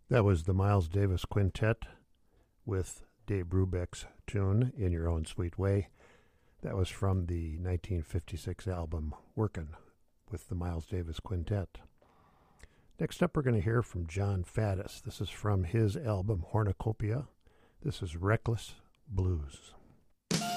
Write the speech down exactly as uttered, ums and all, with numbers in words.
That was the Miles Davis Quintet with Dave Brubeck's tune, In Your Own Sweet Way. That was from the nineteen fifty-six album Workin' with the Miles Davis Quintet. Next up, we're going to hear from John Faddis. This is from his album Hornucopia. This is Reckless Blues.